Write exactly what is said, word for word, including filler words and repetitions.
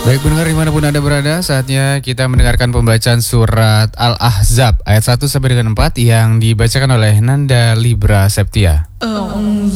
Baik pendengar dimanapun Anda berada, saatnya kita mendengarkan pembacaan surat Al-Ahzab ayat satu sampai dengan empat yang dibacakan oleh Nanda Libra Septia.